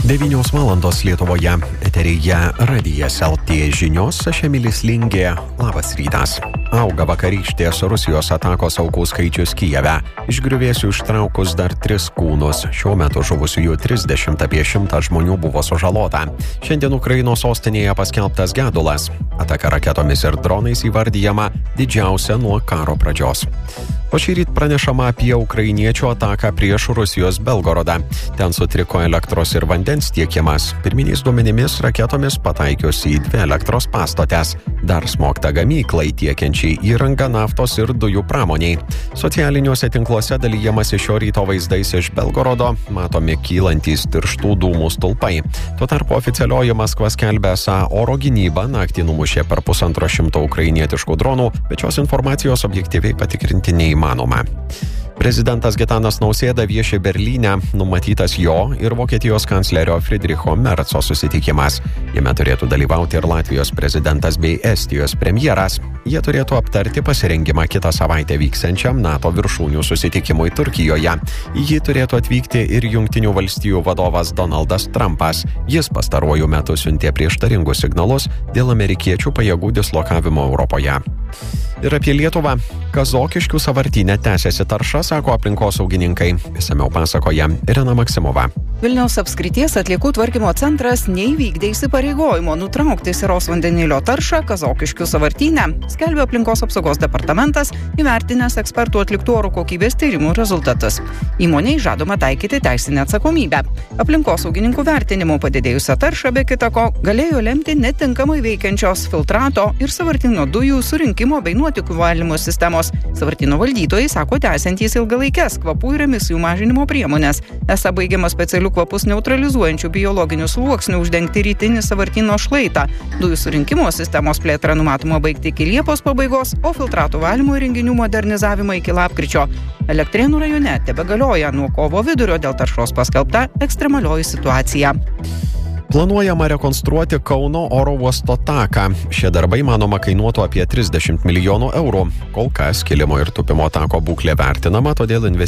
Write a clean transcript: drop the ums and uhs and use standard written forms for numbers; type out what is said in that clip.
9 valandos Lietuvoje, eteryje Radijas LT žinios, aš Emilis Lingė, labas rytas. Auga vakarykštės Rusijos atakos aukų skaičius Kijeve. Iš griuvėsių ištraukus dar 3 kūnus. Šiuo metu žuvusiųjų 30, apie 100 žmonių buvo sužalota. Šiandien Ukrainos sostinėje paskelbtas gedulas. Ataka raketomis ir dronais įvardyjama didžiausia nuo karo pradžios. O šįryt pranešama apie ukrainiečių ataką prieš Rusijos Belgorodą. Ten sutriko elektros ir vandens tiekimas. Pirminiais duomenimis raketomis pataikius į 2 elektros pastotes. Dar smogta gamyklai tiekiančiai įrangą naftos ir dujų pramoniai. Socialiniuose tinkluose dalyjamasi šio ryto vaizdais iš Belgorodo, matomi kylantys tirštų dūmų stulpai. Tuo tarpu oficialioji Maskva skelbia esą oro gynybą naktį numušė per 150 ukrainietiškų dronų, bet šios informacijos objektyviai patikrinti neįmanoma. Prezidentas Gitanas Nausėda vieši Berlyne, numatytas jo ir Vokietijos kanclerio Friedricho Merco susitikimas. Jame turėtų dalyvauti ir Latvijos prezidentas bei Estijos premjeras. Jie turėtų aptarti pasirengimą kitą savaitę vyksiančiam NATO viršūnių susitikimui Turkijoje. Į jį turėtų atvykti ir Jungtinių valstijų vadovas Donaldas Trumpas. Jis pastaruoju metu siuntė prieštaringus signalus dėl amerikiečių pajėgų dislokavimo Europoje. Ir apie Lietuvą. Kazokiškių sąvartyne tęsiasi tarša, sako aplinkosaugininkai. Išsamiau pasakoja Irena Maksimova. Vilniaus apskrities atliekų tvarkymo centras neįvykdė įsipareigojimo nutraukti siros vandenilio taršą Kazokiškių sąvartyne, skelbia aplinkos apsaugos departamentas, įvertinęs ekspertų atliktų oro kokybės tyrimų rezultatus. Įmonei žadama taikyti teisinę atsakomybę. Aplinkosaugininkų vertinimu padidėjusią taršą be kita ko galėjo lemti netinkamai veikiančios filtrato ir sąvartyno dujų surinkimo bei nuotekų valymo sistemos. Sąvartyno valdytojai sako tęsiantys ilgalaikes kvapų ir emisijų mažinimo priemonės. Esą baigiama specialių kvapus neutralizuojančių biologinių sluoksnių uždengti rytinį sąvartyno šlaitą. Dujų surinkimo sistemos plėtrą numatoma baigti iki Liepos pabaigos, o filtratų valymo įrenginių modernizavimą iki lapkričio. Elektrėnų rajone tebegalioja nuo kovo vidurio dėl taršos paskelbta ekstremalioji situacija. Planuojama rekonstruoti Kauno oro uosto taką. Šie darbai, manoma, kainuotų apie 30 milijonų eurų. Kol kas kilimo ir tupimo tako būklė vertinama, todėl investicijų